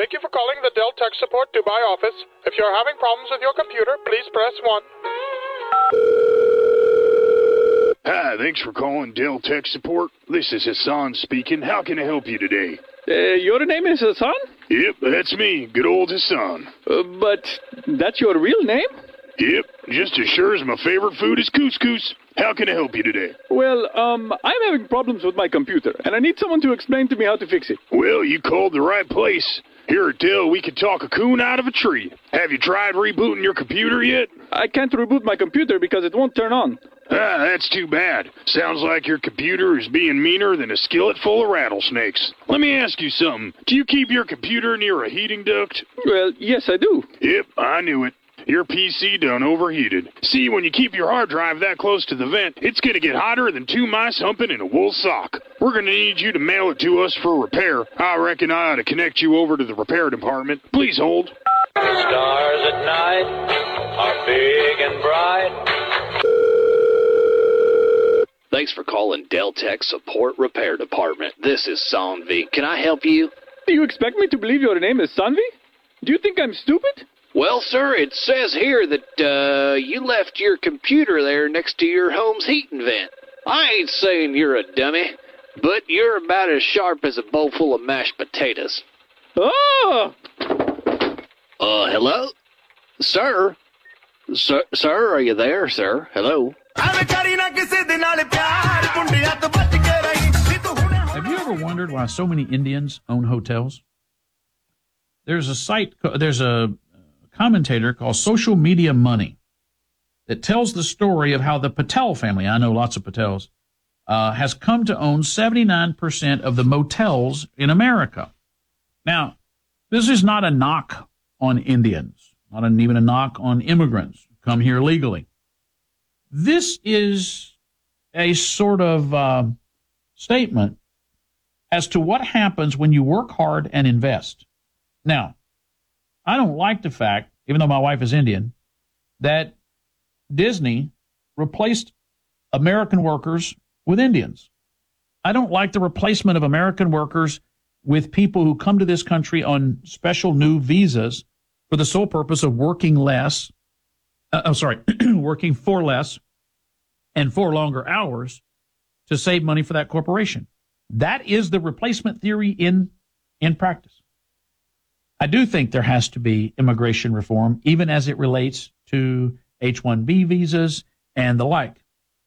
Thank you for calling the Dell Tech Support Dubai office. If you're having problems with your computer, please press 1. Hi, thanks for calling Dell Tech Support. This is Hassan speaking. How can I help you today? Your name is Hassan? Yep, that's me. Good old Hassan. But that's your real name? Yep, just as sure as my favorite food is couscous. How can I help you today? Well, I'm having problems with my computer, and I need someone to explain to me how to fix it. Well, you called the right place. Here at Dell, we can talk a coon out of a tree. Have you tried rebooting your computer yet? I can't reboot my computer because it won't turn on. That's too bad. Sounds like your computer is being meaner than a skillet full of rattlesnakes. Let me ask you something. Do you keep your computer near a heating duct? Well, yes, I do. Yep, I knew it. Your PC done overheated. See, when you keep your hard drive that close to the vent, it's going to get hotter than 2 mice humping in a wool sock. We're going to need you to mail it to us for repair. I reckon I ought to connect you over to the repair department. Please hold. The stars at night are big and bright. Thanks for calling Dell Tech Support Repair Department. This is Sanvi. Can I help you? Do you expect me to believe your name is Sanvi? Do you think I'm stupid? Well, sir, it says here that you left your computer there next to your home's heating vent. I ain't saying you're a dummy, but you're about as sharp as a bowl full of mashed potatoes. Oh! Hello? Sir? Sir, are you there, sir? Hello? Have you ever wondered why so many Indians own hotels? There's a commentator called Social Media Money that tells the story of how the Patel family, I know lots of Patels, has come to own 79% of the motels in America. Now, this is not a knock on Indians, not even a knock on immigrants who come here legally. This is a sort of statement as to what happens when you work hard and invest. Now, I don't like the fact, even though my wife is Indian, that Disney replaced American workers with Indians. I don't like the replacement of American workers with people who come to this country on special new visas for the sole purpose of working less, working for less and for longer hours to save money for that corporation. That is the replacement theory in practice. I do think there has to be immigration reform, even as it relates to H-1B visas and the like.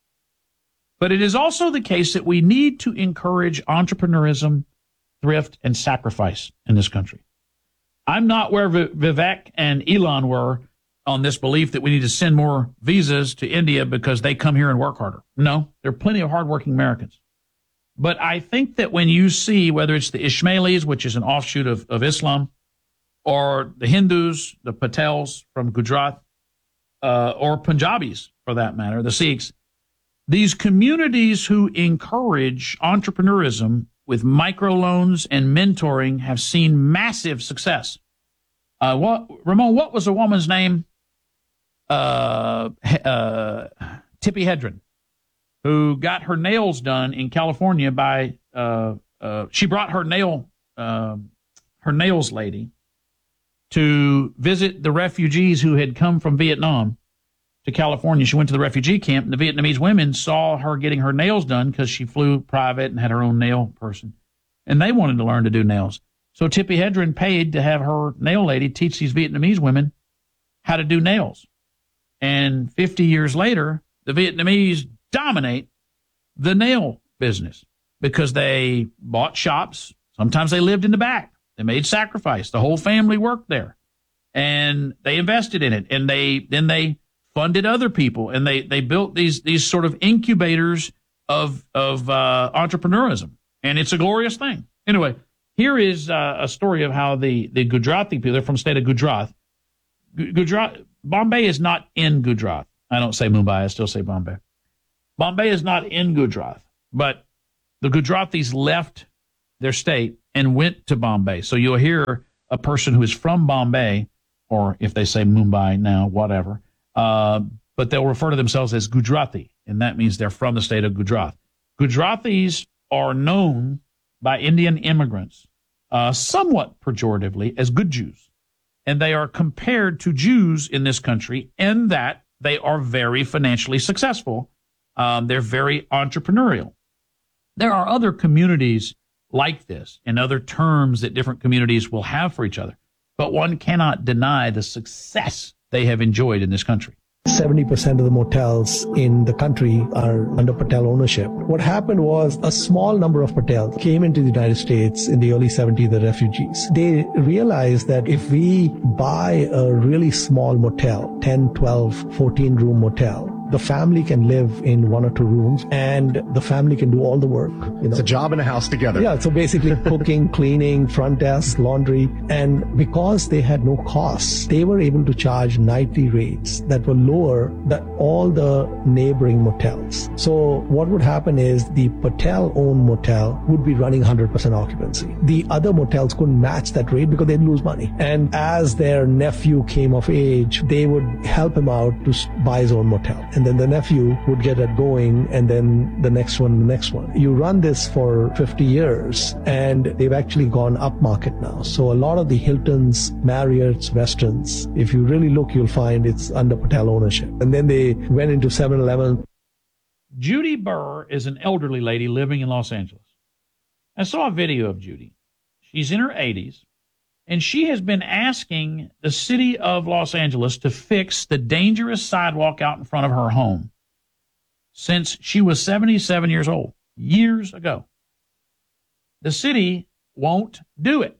But it is also the case that we need to encourage entrepreneurism, thrift, and sacrifice in this country. I'm not where Vivek and Elon were on this belief that we need to send more visas to India because they come here and work harder. No, there are plenty of hardworking Americans. But I think that when you see, whether it's the Ismailis, which is an offshoot of Islam, or the Hindus, the Patels from Gujarat, or Punjabis, for that matter, the Sikhs, these communities who encourage entrepreneurism with microloans and mentoring have seen massive success. Ramon, what was the woman's name? Tippi Hedren, who got her nails done in California by, she brought her nails lady to visit the refugees who had come from Vietnam to California. She went to the refugee camp, and the Vietnamese women saw her getting her nails done because she flew private and had her own nail person, and they wanted to learn to do nails. So Tippi Hedren paid to have her nail lady teach these Vietnamese women how to do nails. And 50 years later, the Vietnamese dominate the nail business because they bought shops. Sometimes they lived in the back. They made sacrifice. The whole family worked there, and they invested in it, and they funded other people, and they built these sort of incubators of entrepreneurism, and it's a glorious thing. Anyway, here is a story of how the Gujarati people, they're from the state of Gujarat. Bombay is not in Gujarat. I don't say Mumbai, I still say Bombay. Bombay is not in Gujarat, but the Gujaratis left their state and went to Bombay. So you'll hear a person who is from Bombay, or if they say Mumbai now, whatever, but they'll refer to themselves as Gujarati, and that means they're from the state of Gujarat. Gujaratis are known by Indian immigrants somewhat pejoratively as good Jews. And they are compared to Jews in this country in that they are very financially successful. They're very entrepreneurial. There are other communities like this and other terms that different communities will have for each other. But one cannot deny the success they have enjoyed in this country. 70% of the motels in the country are under Patel ownership. What happened was a small number of Patels came into the United States in the early 70s, the refugees. They realized that if we buy a really small motel, 10, 12, 14 room motel, the family can live in 1 or 2 rooms and the family can do all the work. It's a job and a house together. Yeah, so basically cooking, cleaning, front desk, laundry. And because they had no costs, they were able to charge nightly rates that were lower than all the neighboring motels. So what would happen is the Patel-owned motel would be running 100% occupancy. The other motels couldn't match that rate because they'd lose money. And as their nephew came of age, they would help him out to buy his own motel. And then the nephew would get it going, and then the next one, the next one. You run this for 50 years, and they've actually gone up market now. So a lot of the Hiltons, Marriotts, Westons, if you really look, you'll find it's under Patel ownership. And then they went into 7-Eleven. Judy Burr is an elderly lady living in Los Angeles. I saw a video of Judy. She's in her 80s. And she has been asking the city of Los Angeles to fix the dangerous sidewalk out in front of her home since she was 77 years old, years ago. The city won't do it.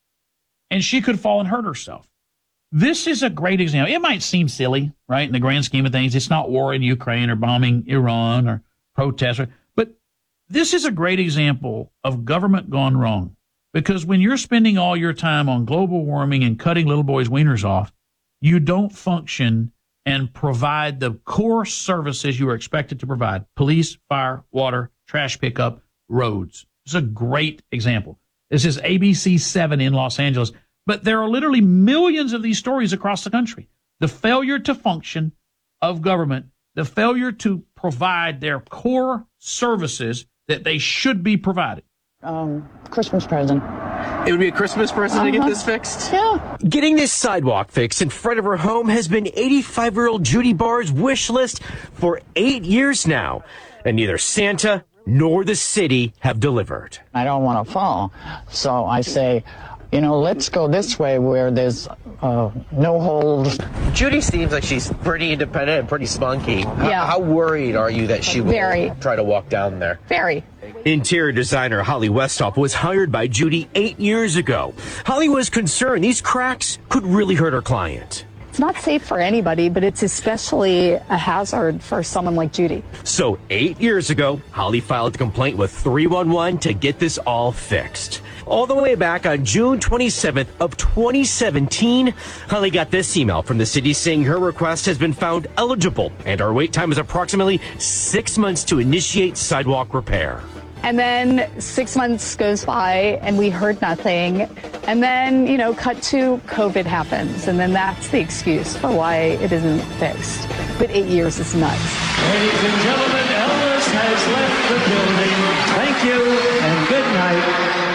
And she could fall and hurt herself. This is a great example. It might seem silly, right, in the grand scheme of things. It's not war in Ukraine or bombing Iran or protests. But this is a great example of government gone wrong. Because when you're spending all your time on global warming and cutting little boys' wieners off, you don't function and provide the core services you are expected to provide. Police, fire, water, trash pickup, roads. This is a great example. This is ABC 7 in Los Angeles. But there are literally millions of these stories across the country. The failure to function of government, the failure to provide their core services that they should be provided. Christmas present. It would be a Christmas present to get this fixed? Yeah. Getting this sidewalk fixed in front of her home has been 85-year-old Judy Barr's wish list for 8 years now, and neither Santa nor the city have delivered. I don't want to fall, so I say, let's go this way where there's no holes. Judy seems like she's pretty independent and pretty spunky. Yeah. How worried are you that she will try to walk down there? Very. Interior designer Holly Westhoff was hired by Judy 8 years ago. Holly was concerned these cracks could really hurt her client. It's not safe for anybody, but it's especially a hazard for someone like Judy. So 8 years ago, Holly filed a complaint with 311 to get this all fixed. All the way back on June 27th of 2017, Holly got this email from the city saying her request has been found eligible and our wait time is approximately 6 months to initiate sidewalk repair. And then 6 months goes by and we heard nothing. And then, cut to COVID happens. And then that's the excuse for why it isn't fixed. But 8 years is nuts. Ladies and gentlemen, Elvis has left the building. Thank you and good night.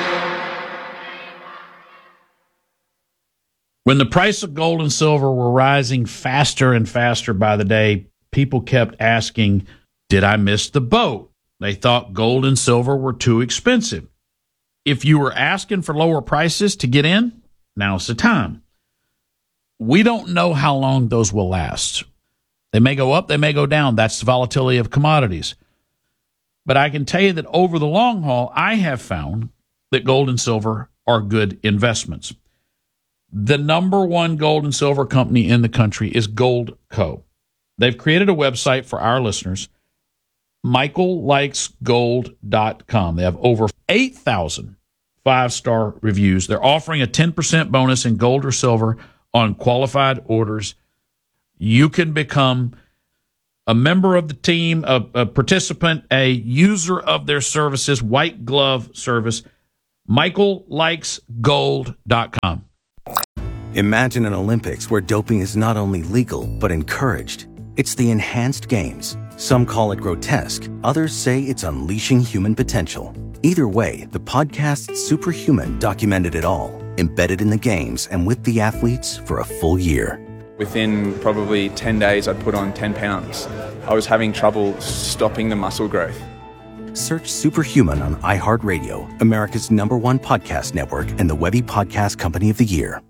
When the price of gold and silver were rising faster and faster by the day, people kept asking, did I miss the boat? They thought gold and silver were too expensive. If you were asking for lower prices to get in, now's the time. We don't know how long those will last. They may go up, they may go down. That's the volatility of commodities. But I can tell you that over the long haul, I have found that gold and silver are good investments. The number one gold and silver company in the country is Goldco. They've created a website for our listeners, michaellikesgold.com. They have over 8,000 five-star reviews. They're offering a 10% bonus in gold or silver on qualified orders. You can become a member of the team, a participant, a user of their services, white glove service, michaellikesgold.com. Imagine an Olympics where doping is not only legal, but encouraged. It's the Enhanced Games. Some call it grotesque. Others say it's unleashing human potential. Either way, the podcast Superhuman documented it all, embedded in the games and with the athletes for a full year. Within probably 10 days, I'd put on 10 pounds. I was having trouble stopping the muscle growth. Search Superhuman on iHeartRadio, America's #1 podcast network and the Webby Podcast Company of the Year.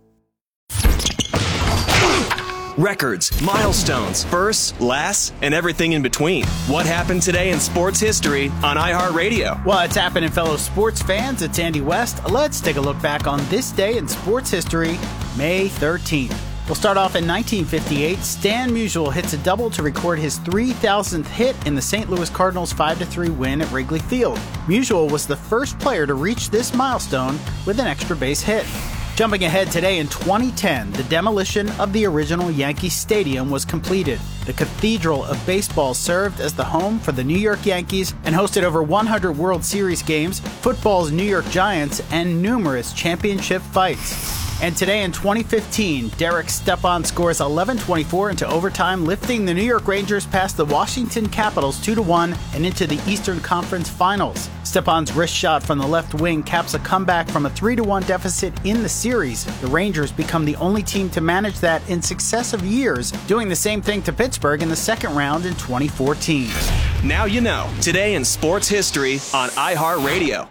Records, milestones, firsts, lasts, and everything in between. What happened today in sports history on iHeartRadio? What's happening, fellow sports fans? It's Andy West. Let's take a look back on this day in sports history, May 13th. We'll start off in 1958. Stan Musial hits a double to record his 3,000th hit in the St. Louis Cardinals' 5-3 win at Wrigley Field. Musial was the first player to reach this milestone with an extra base hit. Jumping ahead today in 2010, the demolition of the original Yankee Stadium was completed. The Cathedral of Baseball served as the home for the New York Yankees and hosted over 100 World Series games, football's New York Giants, and numerous championship fights. And today in 2015, Derek Stepan scores 11-24 into overtime, lifting the New York Rangers past the Washington Capitals 2-1 and into the Eastern Conference Finals. Stepan's wrist shot from the left wing caps a comeback from a 3-1 deficit in the series. The Rangers become the only team to manage that in successive years, doing the same thing to Pittsburgh in the second round in 2014. Now you know. Today in sports history on iHeartRadio.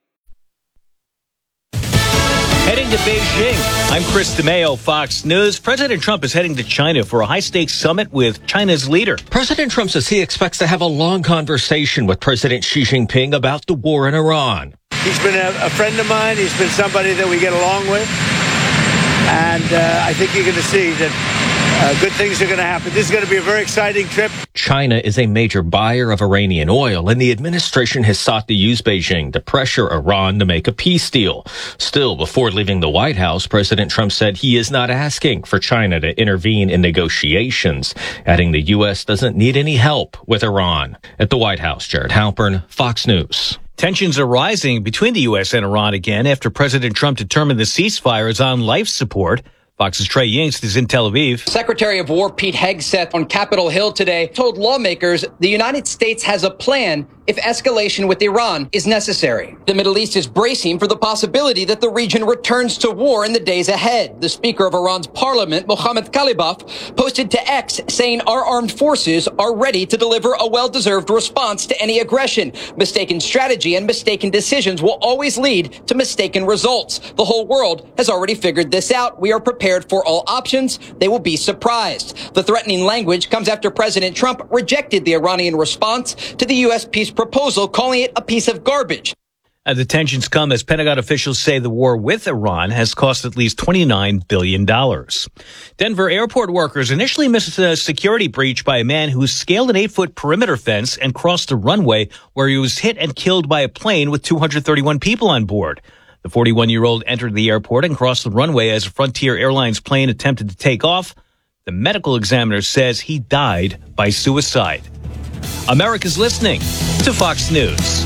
Heading to Beijing, I'm Chris DeMeo, Fox News. President Trump is heading to China for a high-stakes summit with China's leader. President Trump says he expects to have a long conversation with President Xi Jinping about the war in Iran. He's been a friend of mine. He's been somebody that we get along with. And I think you're going to see that good things are going to happen. This is going to be a very exciting trip. China is a major buyer of Iranian oil, and the administration has sought to use Beijing to pressure Iran to make a peace deal. Still, before leaving the White House, President Trump said he is not asking for China to intervene in negotiations, adding the U.S. doesn't need any help with Iran. At the White House, Jared Halpern, Fox News. Tensions are rising between the U.S. and Iran again after President Trump determined the ceasefire is on life support. Fox's Trey Yingst is in Tel Aviv. Secretary of War Pete Hegseth on Capitol Hill today told lawmakers the United States has a plan if escalation with Iran is necessary. The Middle East is bracing for the possibility that the region returns to war in the days ahead. The Speaker of Iran's parliament, Mohammad Khalibaf, posted to X saying our armed forces are ready to deliver a well-deserved response to any aggression. Mistaken strategy and mistaken decisions will always lead to mistaken results. The whole world has already figured this out. We are prepared for all options. They will be surprised. The threatening language comes after President Trump rejected the Iranian response to the U.S. peace proposal, calling it a piece of garbage. The tensions come as Pentagon officials say the war with Iran has cost at least $29 billion. Denver airport workers initially missed a security breach by a man who scaled an 8-foot perimeter fence and crossed the runway, where he was hit and killed by a plane with 231 people on board. The 41-year-old entered the airport and crossed the runway as a Frontier Airlines plane attempted to take off. The medical examiner says he died by suicide. America's listening to Fox News.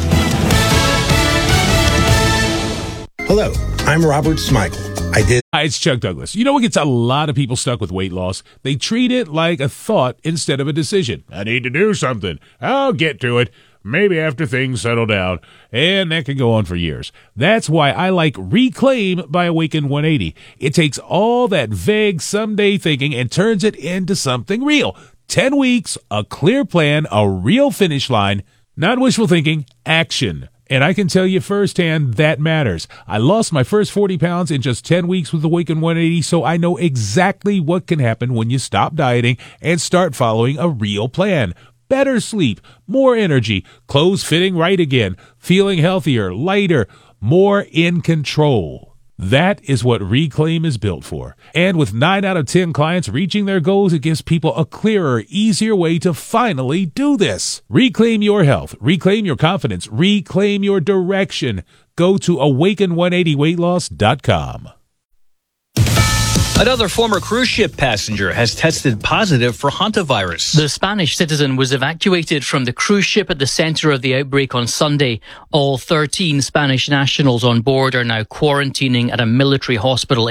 Hello, I'm Robert Smigel. Hi, it's Chuck Douglas. You know what gets a lot of people stuck with weight loss? They treat it like a thought instead of a decision. I need to do something. I'll get to it. Maybe after things settle down. And that can go on for years. That's why I like Reclaim by Awaken 180. It takes all that vague someday thinking and turns it into something real. 10 weeks, a clear plan, a real finish line, not wishful thinking, action. And I can tell you firsthand that matters. I lost my first 40 pounds in just 10 weeks with Awaken 180, so I know exactly what can happen when you stop dieting and start following a real plan. Better sleep, more energy, clothes fitting right again, feeling healthier, lighter, more in control. That is what Reclaim is built for. And with 9 out of 10 clients reaching their goals, it gives people a clearer, easier way to finally do this. Reclaim your health. Reclaim your confidence. Reclaim your direction. Go to awaken180weightloss.com. Another former cruise ship passenger has tested positive for hantavirus. The Spanish citizen was evacuated from the cruise ship at the center of the outbreak on Sunday. All 13 Spanish nationals on board are now quarantining at a military hospital